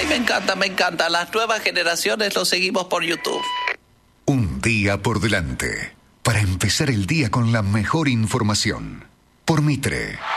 Ay, me encanta, me encanta. Las nuevas generaciones lo seguimos por YouTube. Un día por delante para empezar el día con la mejor información. Por Mitre.